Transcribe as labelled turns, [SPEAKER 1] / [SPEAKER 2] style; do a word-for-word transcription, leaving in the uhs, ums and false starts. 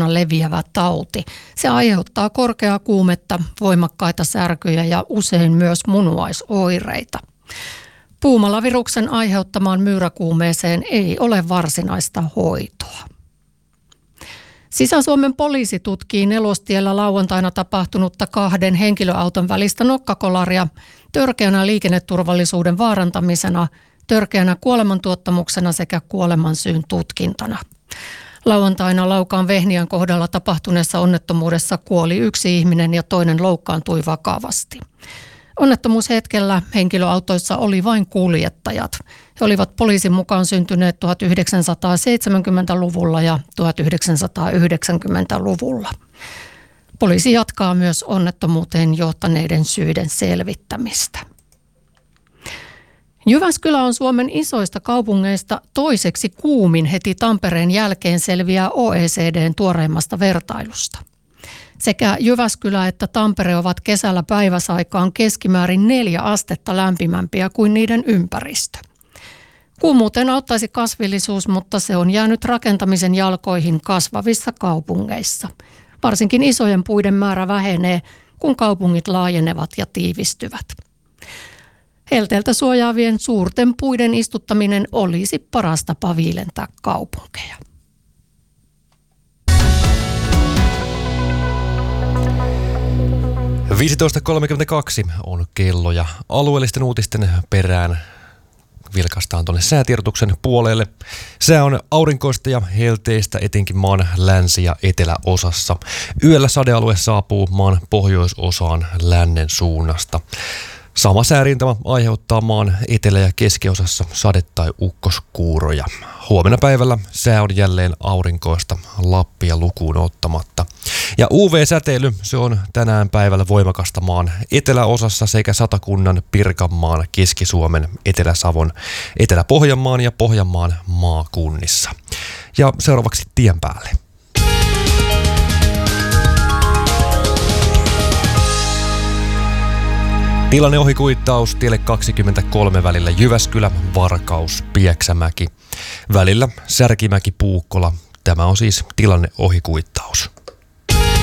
[SPEAKER 1] mukana leviävä tauti. Se aiheuttaa korkeaa kuumetta, voimakkaita särkyjä ja usein myös munuaisoireita. Puumalaviruksen aiheuttamaan myyräkuumeeseen ei ole varsinaista hoitoa. Sisä-Suomen poliisi tutkii Nelostiellä lauantaina tapahtunutta kahden henkilöauton välistä nokkakolaria törkeänä liikenneturvallisuuden vaarantamisena, törkeänä kuolemantuottamuksena sekä kuolemansyyn tutkintana. Lauantaina Laukaan Vehniän kohdalla tapahtuneessa onnettomuudessa kuoli yksi ihminen ja toinen loukkaantui vakavasti. Onnettomuushetkellä henkilöautoissa oli vain kuljettajat. He olivat poliisin mukaan syntyneet tuhatyhdeksänsataaseitsemänkymmentäluvulla ja tuhatyhdeksänsataayhdeksänkymmentäluvulla. Poliisi jatkaa myös onnettomuuteen johtaneiden syiden selvittämistä. Jyväskylä on Suomen isoista kaupungeista toiseksi kuumin heti Tampereen jälkeen, selviää O E C D:n tuoreimmasta vertailusta. Sekä Jyväskylä että Tampere ovat kesällä päiväsaikaan keskimäärin neljä astetta lämpimämpiä kuin niiden ympäristö. Kuumuuteen auttaisi kasvillisuus, mutta se on jäänyt rakentamisen jalkoihin kasvavissa kaupungeissa. Varsinkin isojen puiden määrä vähenee, kun kaupungit laajenevat ja tiivistyvät. Helteeltä suojaavien suurten puiden istuttaminen olisi paras tapa viilentää kaupunkeja.
[SPEAKER 2] viisitoista kolmekymmentäkaksi on kello ja alueellisten uutisten perään vilkaistaan tuonne säätiedotuksen puolelle. Sää on aurinkoista ja helteistä etenkin maan länsi- ja eteläosassa. Yöllä sadealue saapuu maan pohjoisosaan lännen suunnasta. Sama säärintama aiheuttaa maan etelä- ja keskiosassa sade- tai ukkoskuuroja. Huomenna päivällä sää on jälleen aurinkoista Lappia lukuun ottamatta. Ja U V-säteily, se on tänään päivällä voimakasta maan eteläosassa sekä Satakunnan, Pirkanmaan, Keski-Suomen, Etelä-Savon, Etelä-Pohjanmaan ja Pohjanmaan maakunnissa. Ja seuraavaksi tien päälle. Tilanne ohikuittaus tielle kaksikymmentäkolme välillä Jyväskylä, Varkaus, Pieksämäki. Välillä Särkimäki, Puukkola. Tämä on siis tilanne ohikuittaus.